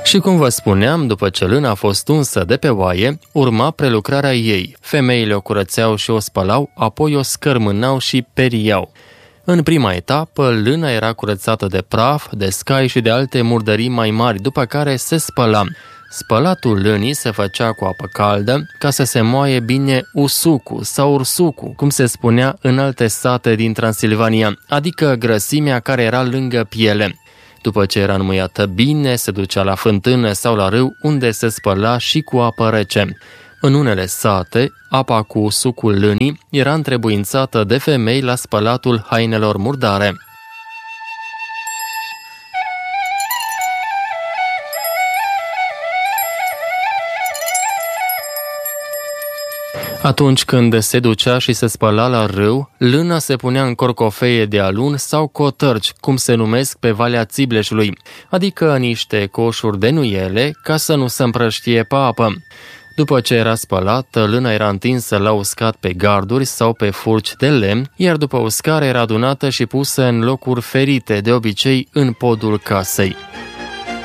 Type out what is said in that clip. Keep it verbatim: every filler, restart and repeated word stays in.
Și cum vă spuneam, după ce lâna a fost unsă de pe oaie, urma prelucrarea ei. Femeile o curățeau și o spălau, apoi o scărmânau și periau. În prima etapă, lâna era curățată de praf, de scai și de alte murdării mai mari, după care se spăla. Spălatul lânii se făcea cu apă caldă ca să se moaie bine usucu sau ursucu, cum se spunea în alte sate din Transilvania, adică grăsimea care era lângă piele. După ce era înmuiată bine, se ducea la fântână sau la râu, unde se spăla și cu apă rece. În unele sate, apa cu sucul lânii era întrebuințată de femei la spălatul hainelor murdare. Atunci când se ducea și se spăla la râu, lâna se punea în corcofeie de alun sau cotărci, cum se numesc pe Valea Țibleșului, adică niște coșuri de nuiele, ca să nu se împrăștie pe apă. După ce era spălată, lâna era întinsă la uscat pe garduri sau pe furci de lemn, iar după uscare era adunată și pusă în locuri ferite, de obicei în podul casei.